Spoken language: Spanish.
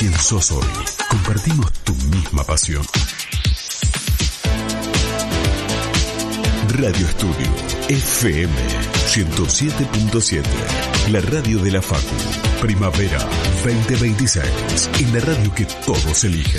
quien sos hoy. Compartimos tu misma pasión. Radio Estudio FM 107.7. La radio de la Facu. Primavera 2026. En la radio que todos eligen.